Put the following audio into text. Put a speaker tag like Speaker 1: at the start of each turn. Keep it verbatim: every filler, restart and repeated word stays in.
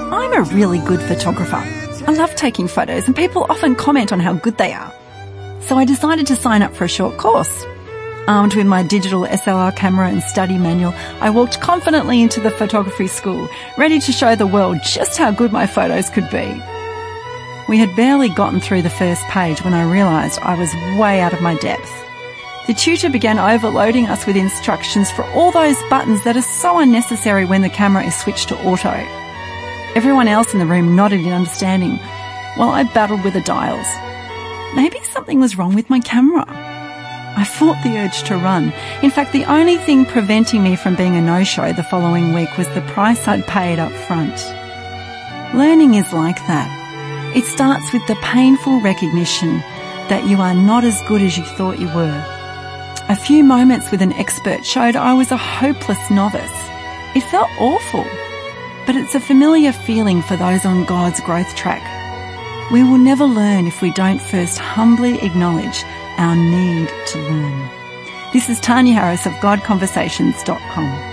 Speaker 1: I'm a really good photographer. I love taking photos and people often comment on how good they are. So I decided to sign up for a short course. Armed with my digital S L R camera and study manual, I walked confidently into the photography school, ready to show the world just how good my photos could be. We had barely gotten through the first page when I realised I was way out of my depth. The tutor began overloading us with instructions for all those buttons that are so unnecessary when the camera is switched to auto. Everyone else in the room nodded in understanding, while I battled with the dials. Maybe something was wrong with my camera. I fought the urge to run. In fact, the only thing preventing me from being a no-show the following week was the price I'd paid up front. Learning is like that. It starts with the painful recognition that you are not as good as you thought you were. A few moments with an expert showed I was a hopeless novice. It felt awful, but it's a familiar feeling for those on God's growth track. We will never learn if we don't first humbly acknowledge our need to learn. This is Tanya Harris of God Conversations dot com.